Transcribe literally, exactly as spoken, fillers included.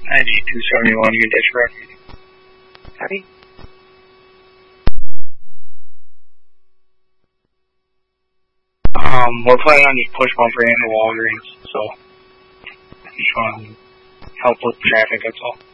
I need two seventy-one, you can disrupt. Copy. Um, we're planning on just push bumper into Walgreens, so just want to help with traffic, that's all.